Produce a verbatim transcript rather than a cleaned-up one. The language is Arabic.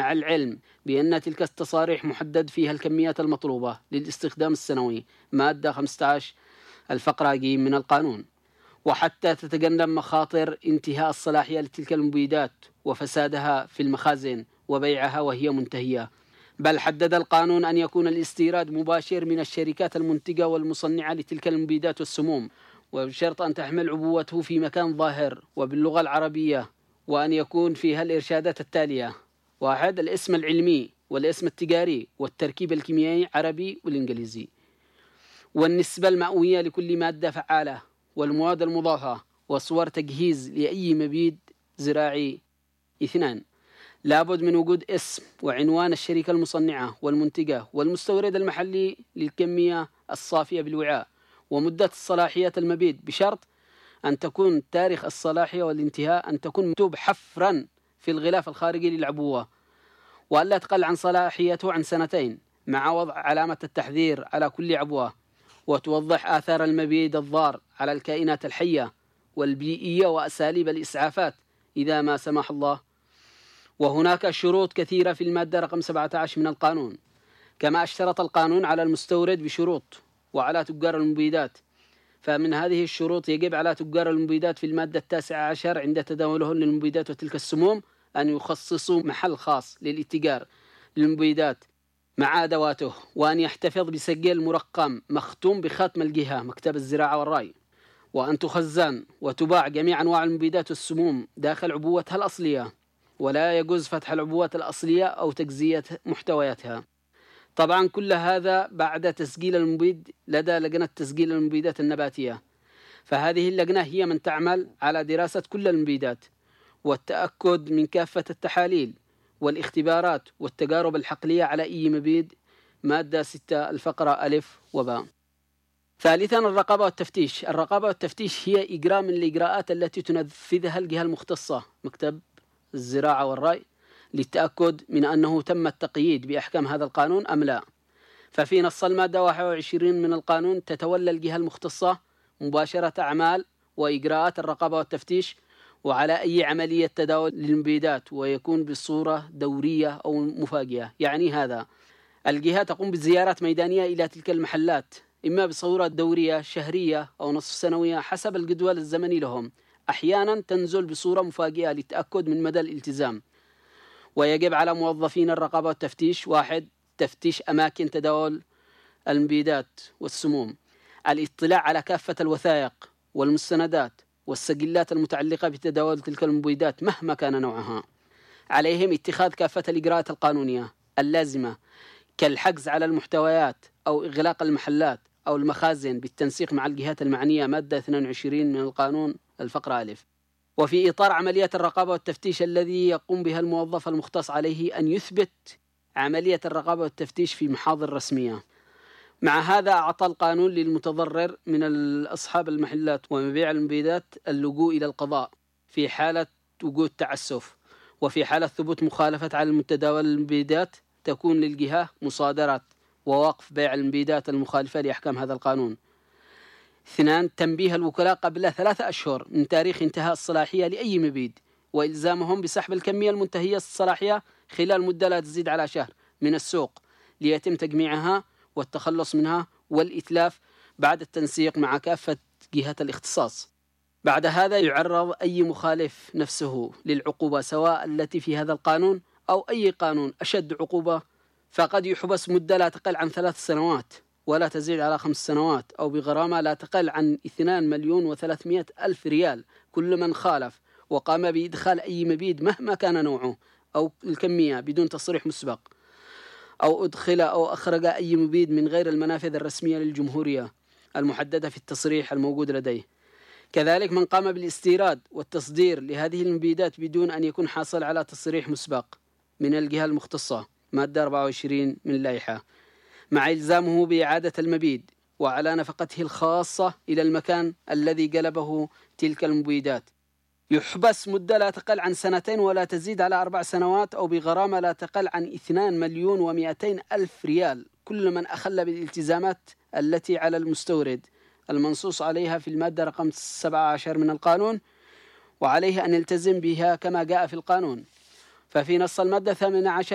مع العلم بأن تلك التصاريح محدد فيها الكميات المطلوبة للاستخدام السنوي، مادة خمسة عشر الفقرة ج من القانون، وحتى تتجنب مخاطر انتهاء الصلاحية لتلك المبيدات وفسادها في المخازن وبيعها وهي منتهية. بل حدد القانون أن يكون الاستيراد مباشر من الشركات المنتجة والمصنعة لتلك المبيدات والسموم، وبشرط أن تحمل عبوته في مكان ظاهر وباللغة العربية، وأن يكون فيها الإرشادات التالية: واحد، الاسم العلمي والاسم التجاري والتركيب الكيميائي عربي والإنجليزي، والنسبة المئوية لكل مادة فعالة والمواد المضافة وصور تجهيز لأي مبيد زراعي. اثنان، لابد من وجود اسم وعنوان الشركة المصنعة والمنتجة والمستورد المحلي للكمية الصافية بالوعاء ومدة الصلاحية المبيد، بشرط أن تكون تاريخ الصلاحية والانتهاء أن تكون مكتوب حفرا في الغلاف الخارجي للعبوة، وألا تقل عن صلاحيته عن سنتين، مع وضع علامة التحذير على كل عبوة، وتوضح آثار المبيد الضار على الكائنات الحية والبيئية وأساليب الإسعافات إذا ما سمح الله. وهناك شروط كثيرة في المادة رقم سبعة عشر من القانون، كما اشترط القانون على المستورد بشروط وعلى تجار المبيدات. فمن هذه الشروط يجب على تجار المبيدات في المادة التاسعة عشر عند تداولهم للمبيدات وتلك السموم أن يخصصوا محل خاص للاتجار للمبيدات مع أدواته، وأن يحتفظ بسجل مرقم مختوم بختم الجهة مكتب الزراعة والري، وأن تخزن وتباع جميع أنواع المبيدات والسموم داخل عبوتها الأصلية، ولا يجوز فتح العبوات الأصلية أو تجزية محتوياتها. طبعا كل هذا بعد تسجيل المبيد لدى لجنة تسجيل المبيدات النباتية، فهذه اللجنة هي من تعمل على دراسة كل المبيدات والتأكد من كافة التحاليل والاختبارات والتجارب الحقلية على أي مبيد، مادة ستة الفقرة ألف وباء. ثالثا، الرقابة والتفتيش. الرقابة والتفتيش هي إجراء من الإجراءات التي تنفذها الجهة المختصة مكتب الزراعة والري للتأكد من أنه تم التقييد بأحكام هذا القانون أم لا. ففي نص المادة واحد وعشرين من القانون تتولى الجهة المختصة مباشرة أعمال وإجراءات الرقابة والتفتيش وعلى أي عملية تداول للمبيدات، ويكون بصورة دورية أو مفاجئة. يعني هذا الجهة تقوم بزيارات ميدانية إلى تلك المحلات، إما بصورة دورية شهرية أو نصف سنوية حسب الجدول الزمني لهم، أحيانا تنزل بصورة مفاجئة للتأكد من مدى الالتزام. ويجب على موظفين الرقابة والتفتيش: واحد، تفتيش أماكن تداول المبيدات والسموم، الاطلاع على كافة الوثائق والمستندات والسجلات المتعلقة بتداول تلك المبيدات مهما كان نوعها. عليهم اتخاذ كافة الإجراءات القانونية اللازمة كالحجز على المحتويات أو إغلاق المحلات أو المخازن بالتنسيق مع الجهات المعنية، مادة اثنين وعشرين من القانون الفقرة ألف. وفي إطار عملية الرقابة والتفتيش الذي يقوم بها الموظف المختص عليه أن يثبت عملية الرقابة والتفتيش في محاضر رسمية. مع هذا أعطى القانون للمتضرر من أصحاب المحلات ومبيع المبيدات اللجوء إلى القضاء في حالة وجود تعسف، وفي حالة ثبوت مخالفة على المتداول المبيدات تكون للجهة مصادرة ووقف بيع المبيدات المخالفة لأحكام هذا القانون. اثنان، تنبيه الوكلاء قبل ثلاثة أشهر من تاريخ انتهاء الصلاحية لأي مبيد، وإلزامهم بسحب الكمية المنتهية الصلاحية خلال مدة لا تزيد على شهر من السوق ليتم تجميعها والتخلص منها والإتلاف بعد التنسيق مع كافة جهات الاختصاص. بعد هذا يعرض أي مخالف نفسه للعقوبة سواء التي في هذا القانون أو أي قانون أشد عقوبة، فقد يحبس مدة لا تقل عن ثلاث سنوات ولا تزيد على خمس سنوات، أو بغرامة لا تقل عن اثنين مليون وثلاثمائة ألف ريال كل من خالف وقام بإدخال أي مبيد مهما كان نوعه أو الكمية بدون تصريح مسبق، أو أدخل أو أخرج أي مبيد من غير المنافذ الرسمية للجمهورية المحددة في التصريح الموجود لديه. كذلك من قام بالاستيراد والتصدير لهذه المبيدات بدون أن يكون حاصل على تصريح مسبق من الجهة المختصة، مادة أربعة وعشرين من اللائحة، مع إلزامه بإعادة المبيد وعلى نفقته الخاصة إلى المكان الذي جلبه تلك المبيدات، يحبس مدة لا تقل عن سنتين ولا تزيد على أربع سنوات، أو بغرامة لا تقل عن اثنين مليون ومئتين ألف ريال كل من أخل بالالتزامات التي على المستورد المنصوص عليها في المادة رقم سبعة عشر من القانون، وعليه أن يلتزم بها كما جاء في القانون. ففي نص المادة ثمانية عشر